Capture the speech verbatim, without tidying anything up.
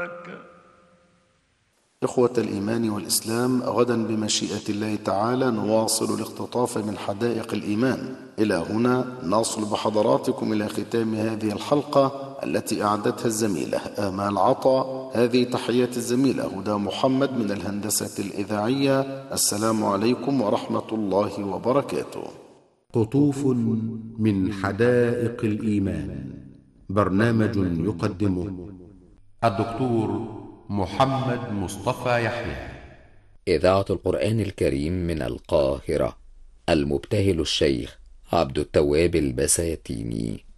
لك. إخوة الإيمان والإسلام، غدا بمشيئة الله تعالى نواصل الاختطاف من حدائق الإيمان. إلى هنا نصل بحضراتكم إلى ختام هذه الحلقة التي أعدتها الزميلة آمال عطا. هذه تحيات الزميلة هدى محمد من الهندسة الإذاعية. السلام عليكم ورحمة الله وبركاته. قطوف من حدائق الإيمان، برنامج يقدمه الدكتور محمد مصطفى يحيى. إذاعة القرآن الكريم من القاهرة، المبتهل الشيخ عبد التواب البساتيني.